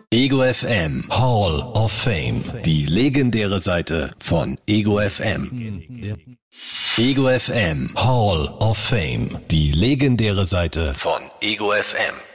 Ego FM Hall of Fame. Die legendäre Seite von Ego FM. Ego FM Hall of Fame. Die legendäre Seite von Ego FM.